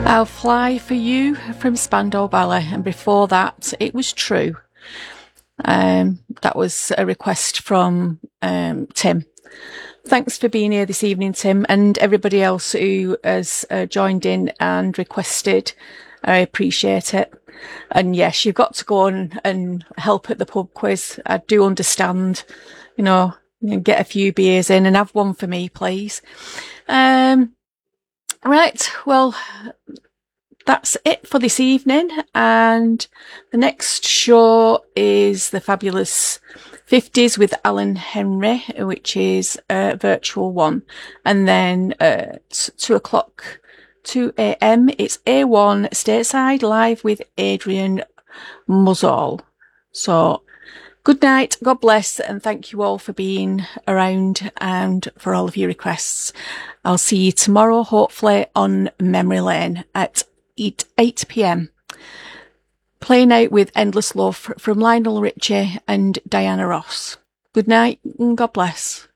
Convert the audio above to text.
I'll Fly for You from Spandau Ballet, and before that it was True. That was a request from Tim. Thanks for being here this evening, Tim, and everybody else who has joined in and requested. I appreciate it. And yes, you've got to go on and help at the pub quiz. I do understand, get a few beers in and have one for me, please. Right, well, that's it for this evening, and the next show is the Fabulous 50s with Alan Henry, which is a virtual one, and then 2 a.m. it's A1 Stateside live with Adrian Muzzall. So good night, God bless, and thank you all for being around and for all of your requests. I'll see you tomorrow, hopefully on Memory Lane at 8 p.m. Playing out with Endless Love from Lionel Richie and Diana Ross. Good night and God bless.